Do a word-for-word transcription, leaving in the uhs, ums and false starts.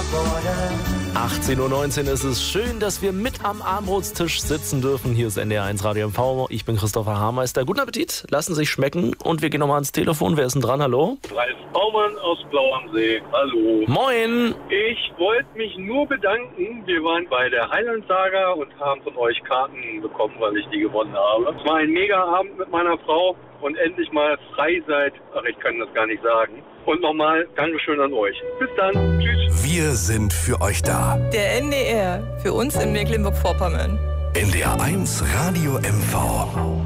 achtzehn Uhr neunzehn ist es. Schön, dass wir mit am Abendbrotstisch sitzen dürfen. Hier ist N D R eins Radio M V. Ich bin Christopher Haarmeister. Guten Appetit, lassen sich schmecken. Und wir gehen nochmal ans Telefon. Wer ist denn dran? Hallo? Ralf Baumann aus Blau am See. Hallo. Moin. Ich wollte mich nur bedanken. Wir waren bei der Highland-Saga und haben von euch Karten bekommen, weil ich die gewonnen habe. Es war ein Mega-Abend mit meiner Frau und endlich mal frei seid. Ach, ich kann das gar nicht sagen. Und nochmal Dankeschön an euch. Bis dann. Tschüss. Wir sind für euch da. Der N D R, für uns in Mecklenburg-Vorpommern. N D R eins Radio M V.